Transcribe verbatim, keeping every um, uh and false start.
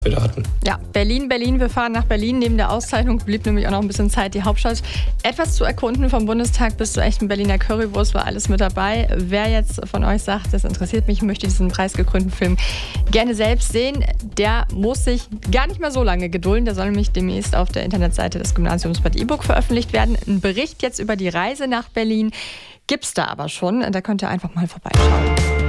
wieder hatten. Ja, Berlin, Berlin, wir fahren nach Berlin. Neben der Auszeichnung blieb nämlich auch noch ein bisschen Zeit, die Hauptstadt etwas zu erkunden. Vom Bundestag bis zur echten Berliner Currywurst war alles mit dabei. Wer jetzt von euch sagt, das interessiert mich, möchte diesen preisgekrönten Film gerne selbst sehen, der muss sich gar nicht mehr so lange gedulden. Der soll nämlich demnächst auf der Internetseite des Gymnasiums Bad Iburg veröffentlicht werden. Ein Bericht jetzt über die Reise nach Berlin gibt's da aber schon. Da könnt ihr einfach mal vorbeischauen.